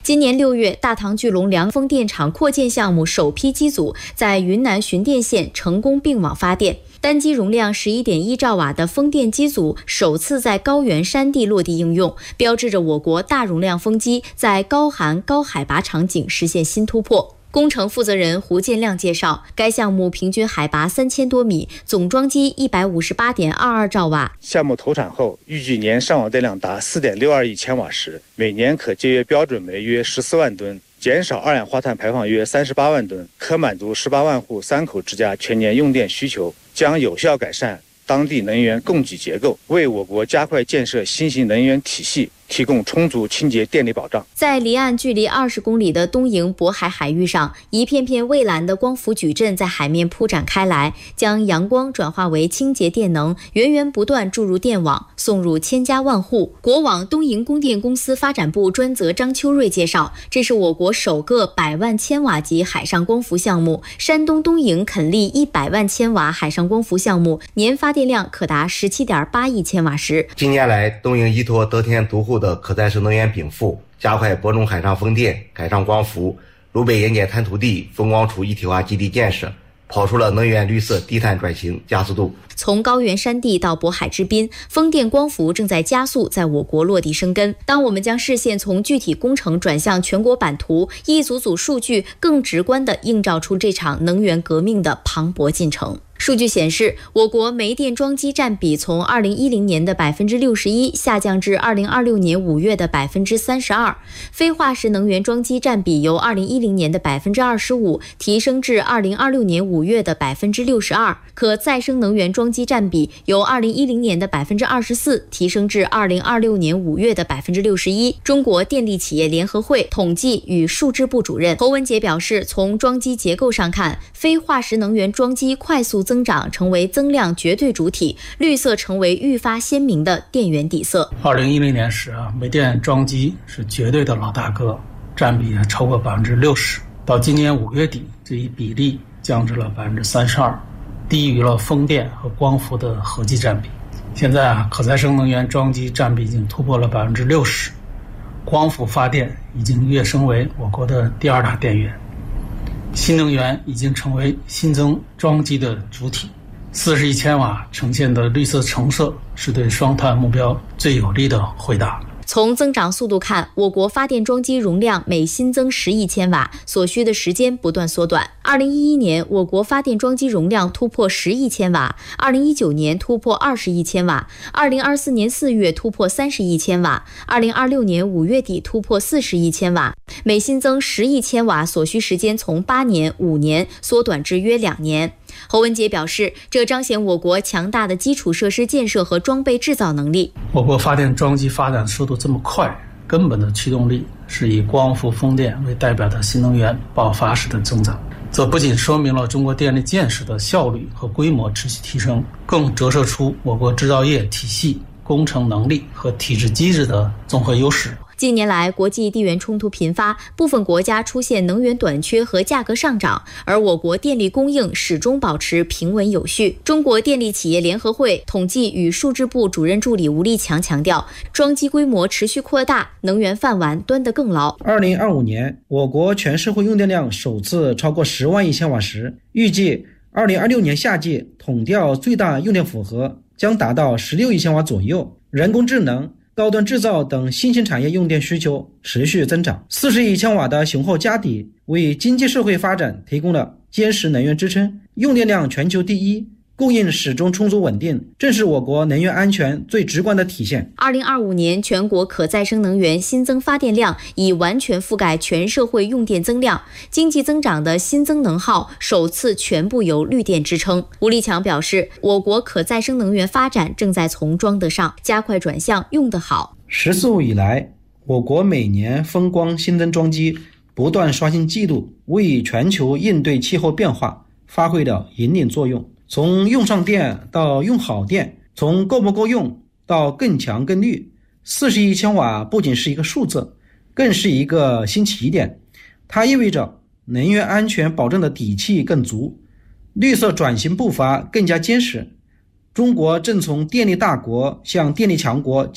今年6月，大唐巨龙梁风电场扩建项目首批机组在云南循电县成功并网发电，单机容量11.1兆瓦的风电机组首次在高原山地落地应用，标志着我国大容量风机在高寒高海拔场景实现新突破。工程负责人胡建亮介绍，该项目平均海拔3000多米，总装机158.22兆瓦。 项目投产后，预计年上网电量达4.62亿千瓦时，每年可节约标准煤约14万吨，减少二氧化碳排放约38万吨，可满足18万户3口之家全年用电需求，将有效改善当地能源供给结构，为我国加快建设新型能源体系提供充足清洁电力保障。 在离岸距离20公里的东营渤海海域上，一片片蔚蓝的光伏矩阵在海面铺展开来，将阳光转化为清洁电能，源源不断注入电网，送入千家万户。国网东营供电公司发展部专责张秋瑞介绍，这是我国首个100万千瓦级海上光伏项目，山东东营垦利100万千瓦海上光伏项目，年发电量可达17.8亿千瓦时。 近年来，东营依托得天独厚的可再生能源禀赋，加快播种海上风电、海上光伏、鲁北盐碱滩涂地、风光储一体化基地建设，跑出了能源绿色低碳转型加速度。 从高原山地到渤海之滨，风电光伏正在加速在我国落地生根。当我们将视线从具体工程转向全国版图，一组组数据更直观地映照出这场能源革命的磅礴进程。数据显示，我国煤电装机占比从2010年的61%下降至2026年5月的32%，非化石能源装机占比由2010年的25%提升至2026年5月的62%，可再生能源装机占比由2010年的24%提升至2026年5月的61%。中国电力企业联合会统计与数支部主任侯文杰表示，从装机结构上看，非化石能源装机快速增长成为增量绝对主体，绿色成为愈发鲜明的电源底色。 2010年时煤电装机是绝对的老大哥，占比超过60%，到今年5月底，这一比例降至了32%，低于了风电和光伏的合计占比。现在可再生能源装机占比已经突破了60%，光伏发电已经跃升为我国的第2大电源。新能源已经成为新增装机的主体，40亿千瓦呈现的绿色橙色是对双碳目标最有力的回答。 从增长速度看，我国发电装机容量每新增10亿千瓦，所需的时间不断缩短。2011年，我国发电装机容量突破10亿千瓦，2019年突破20亿千瓦，2024年4月突破30亿千瓦，2026年5月底突破40亿千瓦。每新增10亿千瓦所需时间从8年、5年缩短至约2年。侯文杰表示，这彰显我国强大的基础设施建设和装备制造能力。 我国发电装机发展速度这么快，根本的驱动力是以光伏风电为代表的新能源爆发式的增长。这不仅说明了中国电力建设的效率和规模持续提升，更折射出我国制造业体系、工程能力和体制机制的综合优势。 近年来，国际地缘冲突频发，部分国家出现能源短缺和价格上涨，而我国电力供应始终保持平稳有序。中国电力企业联合会统计与数支部主任助理吴立强强调，装机规模持续扩大，能源饭碗端得更牢。 2025年，我国全社会用电量首次超过10万亿千瓦时，预计2026年夏季统调最大用电负荷将达到16亿千瓦左右。人工智能、高端制造等新兴产业用电需求持续增长，40亿千瓦的雄厚家底为经济社会发展提供了坚实能源支撑。用电量全球第一，供应始终充足稳定，正是我国能源安全最直观的体现。 2025年全国可再生能源新增发电量已完全覆盖全社会用电增量，经济增长的新增能耗首次全部由绿电支撑。吴立强表示，我国可再生能源发展正在从装得上加快转向用得好。 14五以来，我国每年风光新增装机不断刷新纪录，为全球应对气候变化发挥了引领作用。从用上电到用好电，从够不够用到更强更绿，40亿千瓦不仅是一个数字，更是一个新起点。它意味着能源安全保证的底气更足，绿色转型步伐更加坚实。中国正从电力大国向电力强国